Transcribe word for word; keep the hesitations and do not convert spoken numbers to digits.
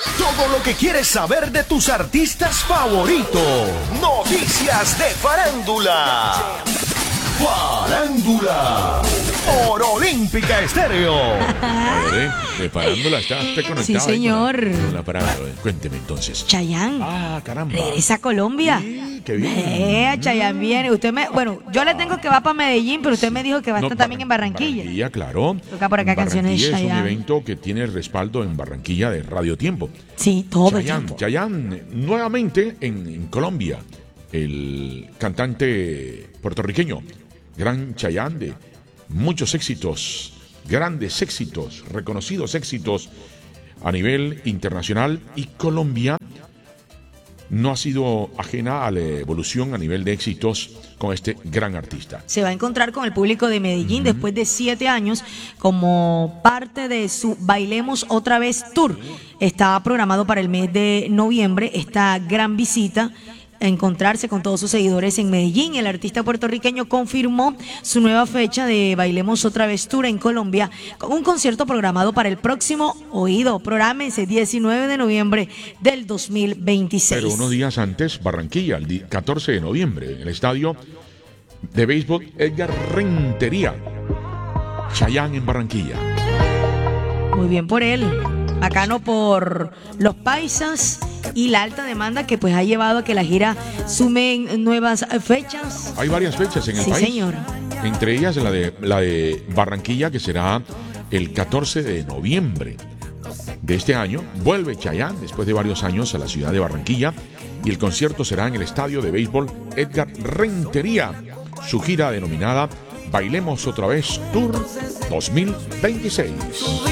Todo lo que quieres saber de tus artistas favoritos. Noticias de farándula. Farándula. Por Olímpica Estéreo. A ver, ¿eh? De farándula está usted conectado. Sí, señor. Con la, con la farándula. Cuénteme entonces. Chayanne. Ah, caramba. Regresa a Colombia. Sí, qué bien. Eh, Chayanne viene. Usted me, bueno, yo le tengo que va para Medellín, pero usted me dijo que va a No, estar también en Barranquilla. Barranquilla, claro. Toca por acá canciones de Barranquilla es un Chayanne. evento que tiene el respaldo en Barranquilla de Radio Tiempo. Sí, todo el Chayanne, tiempo. Chayanne, nuevamente en, en Colombia. El cantante puertorriqueño, gran Chayanne, de muchos éxitos, grandes éxitos, reconocidos éxitos a nivel internacional, y Colombia no ha sido ajena a la evolución a nivel de éxitos con este gran artista. Se va a encontrar con el público de Medellín uh-huh. después de siete años como parte de su Bailemos Otra Vez Tour. Está programado para el mes de noviembre esta gran visita, encontrarse con todos sus seguidores en Medellín. El artista puertorriqueño confirmó su nueva fecha de Bailemos Otra Vez Tour en Colombia, con un concierto programado para el próximo, oído, prográmense, diecinueve de noviembre del dos mil veintiséis. Pero unos días antes, Barranquilla, el catorce de noviembre, en el estadio de béisbol Edgar Rentería. Chayanne en Barranquilla. Muy bien por él. Bacano por los paisas y la alta demanda que pues ha llevado a que la gira sume nuevas fechas. Hay varias fechas en el sí, país. Sí, señor. Entre ellas la de, la de Barranquilla, que será el catorce de noviembre de este año. Vuelve Chayanne después de varios años a la ciudad de Barranquilla, y el concierto será en el estadio de béisbol Edgar Rentería. Su gira denominada Bailemos Otra Vez Tour dos mil veintiséis.